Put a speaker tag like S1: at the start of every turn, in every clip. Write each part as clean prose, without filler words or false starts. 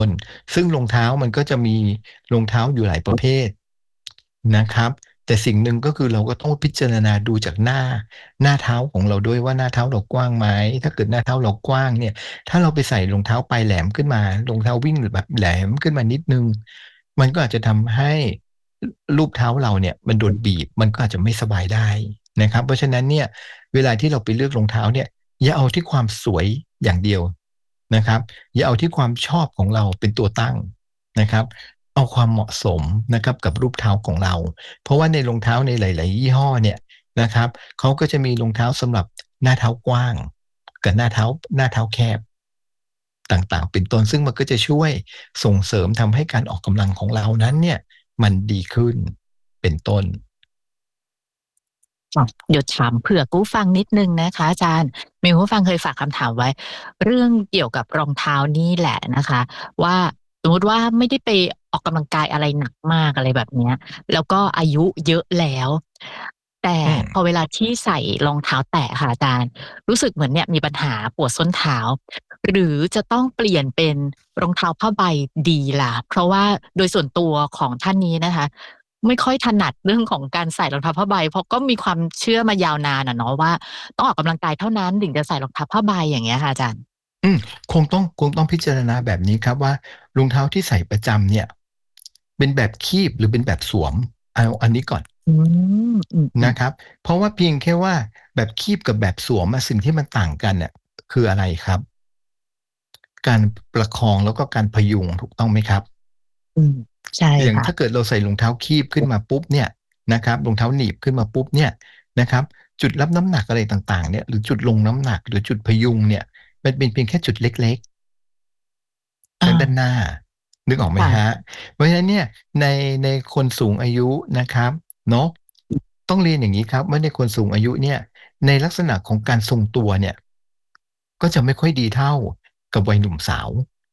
S1: ซึ่งรองเท้ามันก็จะมีรองเท้าอยู่หลายประเภทนะครับแต่สิ่งหนึ่งก็คือเราก็ต้องพิจารณาดูจากหน้าเท้าของเราด้วยว่าหน้าเท้าเรากว้างไหมถ้าเกิดหน้าเท้าเรากว้างเนี่ยถ้าเราไปใส่รองเท้าปลายแหลมขึ้นมารองเท้าวิ่งแบบแหลมขึ้นมานิดนึงมันก็อาจจะทำให้รูปเท้าเราเนี่ยมันโดนบีบมันก็อาจจะไม่สบายได้นะครับเพราะฉะนั้นเนี่ยเวลาที่เราไปเลือกรองเท้าเนี่ยอย่าเอาที่ความสวยอย่างเดียวนะครับอย่าเอาที่ความชอบของเราเป็นตัวตั้งนะครับเอาความเหมาะสมนะครับกับรูปเท้าของเราเพราะว่าในรองเท้าในหลายๆยี่ห้อเนี่ยนะครับเขาก็จะมีรองเท้าสำหรับหน้าเท้ากว้างกับหน้าเท้าแคบต่างๆเป็นต้นซึ่งมันก็จะช่วยส่งเสริมทำให้การออกกำลังของเรานั้นเนี่ยมันดีขึ้นเป็นต้น
S2: เดี๋ยวถามเผื่อผู้ฟังนิดนึงนะคะอาจารย์มีผู้ฟังเคยฝากคำถามไว้เรื่องเกี่ยวกับรองเท้านี่แหละนะคะว่าสมมติว่าไม่ได้ไปออกกำลังกายอะไรหนักมากอะไรแบบเนี้ยแล้วก็อายุเยอะแล้วแต่
S1: อืม
S2: พอเวลาที่ใส่รองเท้าแตะค่ะอาจารย์รู้สึกเหมือนเนี่ยมีปัญหาปวดส้นเท้าหรือจะต้องเปลี่ยนเป็นรองเท้าผ้าใบดีล่ะเพราะว่าโดยส่วนตัวของท่านนี้นะคะ ไม่ค่อยถนัดเรื่องของการใส่รองเท้าผ้าใบเพราะก็มีความเชื่อมายาวนานอะเนาะว่าต้องออกกำลังกายเท่านั้นถึงจะใส่รองเท้าผ้าใบอย่างเงี้ยค่ะอาจารย์
S1: อืมคงต้องพิจารณาแบบนี้ครับว่ารองเท้าที่ใส่ประจำเนี่ยเป็นแบบคีบหรือเป็นแบบสวมเอาอันนี้ก่อน
S2: อืมอืม
S1: นะครับเพราะว่าเพียงแค่ว่าแบบคีบกับแบบสวมอะสิ่งที่มันต่างกันเนี่ยคืออะไรครับการประคองแล้วก็การพยุงถูกต้องไหมครับ
S2: อืมใช่
S1: อย่าง
S2: ค่ะ
S1: ถ้าเกิดเราใส่รองเท้าคีบขึ้นมาปุ๊บเนี่ยนะครับรองเท้าหนีบขึ้นมาปุ๊บเนี่ยนะครับจุดรับน้ำหนักอะไรต่างๆเนี่ยหรือจุดลงน้ำหนักหรือจุดพยุงเนี่ยมันเป็นเพียงแค่จุดเล็กๆทางด้านห
S2: อา
S1: น้านึกออกไหม
S2: ค่ะ
S1: ครับเพราะฉะนั้นเนี่ยในในคนสูงอายุนะครับเนาะต้องเรียนอย่างงี้ครับว่าในคนสูงอายุเนี่ยในลักษณะของการทรงตัวเนี่ยก็จะไม่ค่อยดีเท่ากับวัยหนุ่มสาว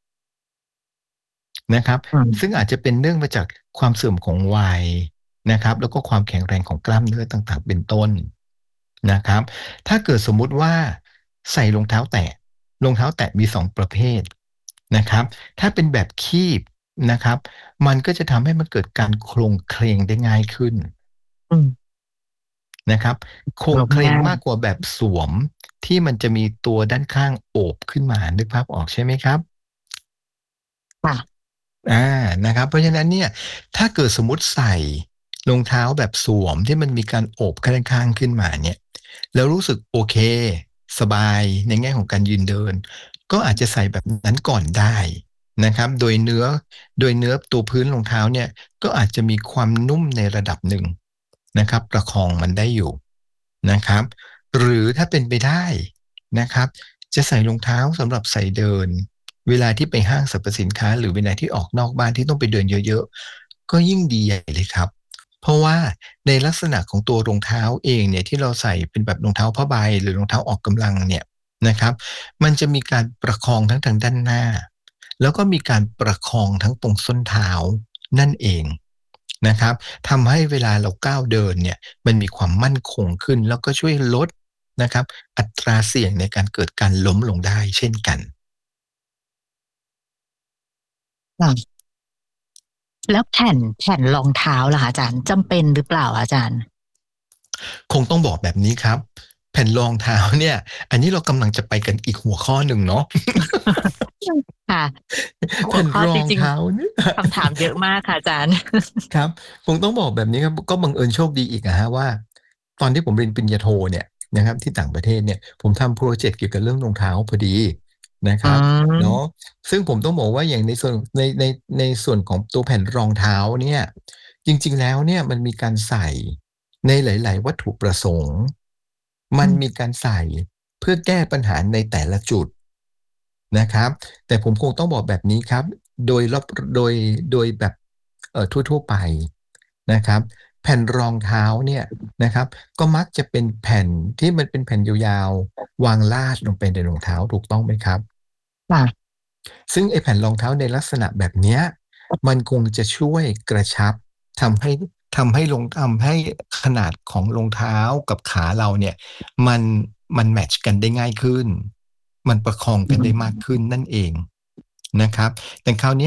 S1: นะครับ
S2: อืม
S1: ซึ่งอาจจะเป็นเนื่องมาจากความเสื่อมของวัยนะครับแล้วก็ความแข็งแรงของกล้ามเนื้อต่างๆเป็นต้นนะครับถ้าเกิดสมมุติว่าใส่รองเท้าแตะมี2ประเภทนะครับถ้าเป็นแบบคีบนะครับมันก็จะทำให้มันเกิดการโครงเคลงได้ง่ายขึ้น
S2: อืม
S1: นะครับโครง
S2: ล้ม
S1: เคลง
S2: ง่าย
S1: มากกว่าแบบสวมที่มันจะมีตัวด้านข้างโอบขึ้นมานึกภาพออกใช่ไหมครับ
S2: ค่ะ
S1: อานะครับเพราะฉะนั้นเนี่ยถ้าเกิดสมมุติใส่รองเท้าแบบสวมที่มันมีการโอบข้างๆขึ้นมาเนี่ยแล้วรู้สึกโอเคสบายในแง่ของการยืนเดินก็อาจจะใส่แบบนั้นก่อนได้นะครับโดยเนื้อตัวพื้นรองเท้าเนี่ยก็อาจจะมีความนุ่มในระดับหนึ่งนะครับประคองมันได้อยู่นะครับหรือถ้าเป็นไปได้นะครับจะใส่รองเท้าสำหรับใส่เดิน เวลาที่ไปห้างสรรพสินค้าหรือเวลาที่ออกนอกบ้านที่ต้องไปเดินเยอะๆก็ยิ่งดีใหญ่เลยครับเพราะว่าในลักษณะของตัวรองเท้าเองเนี่ยที่เราใส่เป็นแบบรองเท้าผ้าใบหรือรองเท้าออกกำลังเนี่ยนะครับมันจะมีการประคองทั้งทางด้านหน้าแล้วก็มีการประคองทั้งตรงส้นเท้านั่นเองนะครับทำให้เวลาเราก้าวเดินเนี่ยมันมีความมั่นคงขึ้นแล้วก็ช่วยลดนะครับอัตราเสี่ยงในการเกิดการล้มลงได้เช่นกัน
S2: ค่ะแล้วแผ่นรองเท้าล่ะคะอาจารย์จำเป็นหรือเปล่าอาจารย์
S1: คงต้องบอกแบบนี้ครับแผ่นรองเท้าเนี่ยอันนี้เรากำลังจะไปกันอีกหัวข้อหนึ่งเนาะ
S2: ค่ะ
S1: แผ่น
S2: หัวข้อ
S1: ร
S2: จริง
S1: องเท้าเนี่ย
S2: ๆคำถามเยอะมากค่ะอาจารย์
S1: ครับคงต้องบอกแบบนี้ครับก็บังเอิญโชคดีอีกอะฮะว่าตอนที่ผมเรียนปริญญาโทเนี่ยนะครับที่ต่างประเทศเนี่ยผมทำโปรเจกต์เกี่ยวกับเรื่องรองเท้าพอดีนะค
S2: อื
S1: รับเนาะ
S2: ม
S1: ซึ่งผมต้องบอกว่าอย่างในส่วนของตัวแผ่นรองเท้าเนี่ยจริงๆแล้วเนี่ยมันมีการใส่ในหลายๆวัตถุประสงค์มันมีการใส่เพื่อแก้ปัญหาในแต่ละจุดนะครับแต่ผมคงต้องบอกแบบนี้ครับโดยรอบโดยโดยแบบ ทั่วๆไปนะครับแผ่นรองเท้าเนี่ยนะครับก็มักจะเป็นแผ่นที่มันเป็นแผ่นยาวๆวางลาดลงไปในรองเท้าถูกต้องไหมครับ
S2: ค่ะ
S1: ซึ่งไอ้แผ่นรองเท้าในลักษณะแบบเนี้ยมันคงจะช่วยกระชับทำให้ทำให้ขนาดของรองเท้ากับขาเราเนี่ยมันมันแมทช์กันได้ง่ายขึ้นมันประคอง
S2: อื
S1: กันได้มาก
S2: ม
S1: ขึ้นนั่นเองนะครับแต่คราวเนี้ย